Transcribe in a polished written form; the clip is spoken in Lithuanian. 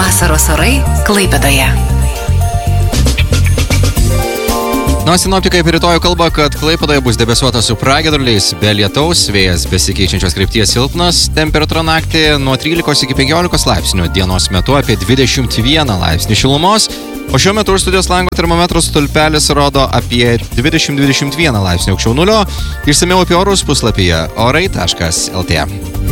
Vasaros orai Klaipėdoje. Sinoptikai apie rytojų kalba, kad Klaipėdoje bus debesuota su pragiedruliais, be lietaus, vėjas besikeičiančios krypties silpnas, temperatūra naktį nuo 13 iki 15 laipsnių, dienos metu apie 21 laipsnį šilumos, o šiuo metu už studijos lango termometro stulpelis rodo apie 20-21 laipsnių aukščiau nulio. Išsamiau apie orus puslapyje orai.lt.